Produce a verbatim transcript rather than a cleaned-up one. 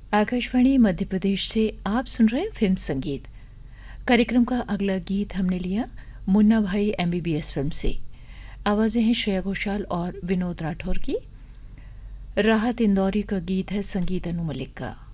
आकाशवाणी मध्य प्रदेश से आप सुन रहे हैं फिल्म संगीत। कार्यक्रम का अगला गीत हमने लिया मुन्ना भाई एमबीबीएस फिल्म से। आवाज़ें हैं श्रेया घोषाल और विनोद राठौर की। राहत इंदौरी का गीत है, संगीत अनु मलिक का।